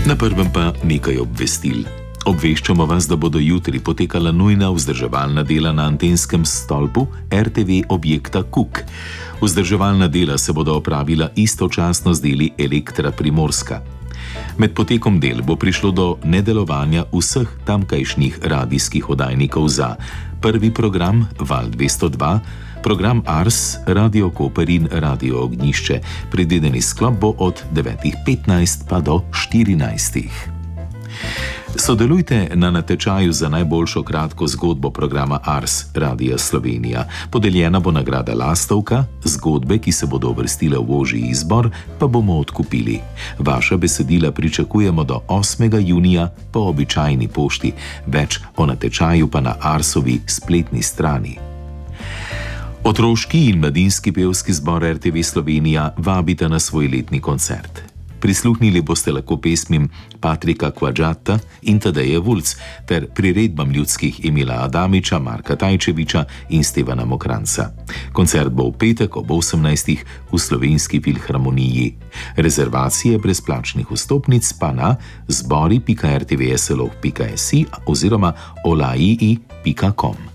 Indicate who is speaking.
Speaker 1: Na prvem pa nekaj obvestil. Obveščamo vas, da bodo jutri potekala nujna vzdrževalna dela na antenskem stolpu RTV objekta KUK. Vzdrževalna dela se bodo opravila istočasno z deli Elektra Primorska. Med potekom del bo prišlo do nedelovanja vseh tamkajšnjih radijskih oddajnikov za prvi program Val 202, program Ars, Radio Koper in Radio Ognjišče. Predvideni sklop bo od 9:15 pa do 14. Sodelujte na natečaju za najboljšo kratko zgodbo programa Ars Radia Slovenija. Podeljena bo nagrada Lastovka, zgodbe, ki se bodo uvrstile v ožji izbor, pa bomo odkupili. Vaša besedila pričakujemo do 8. junija po običajni pošti. Več o natečaju pa na Arsovi spletni strani. Otroški in mladinski pevski zbor RTV Slovenija vabita na svoj letni koncert. Prisluhnili boste lahko pesmim Patrika Kvadžata in Tadeje Vulc ter priredbam ljudskih Emila Adamiča, Marka Tajčeviča in Stevana Mokranca. Koncert bo v petek ob 18. v Slovenski filharmoniji. Rezervacije brezplačnih vstopnic pa na zbori.rtvslo.si oziroma olai.com.